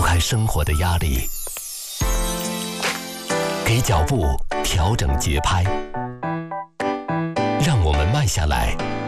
开生活的压力，给脚步调整节拍，让我们慢下来，